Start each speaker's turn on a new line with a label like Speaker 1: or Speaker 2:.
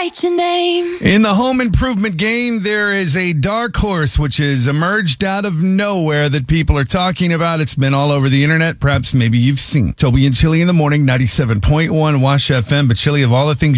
Speaker 1: write your name.
Speaker 2: In the home improvement game, there is a dark horse which has emerged out of nowhere that people are talking about. It's been all over the internet. Perhaps maybe you've seen. Toby and Chili in the morning, 97.1 Wash FM. But Chili, of all the things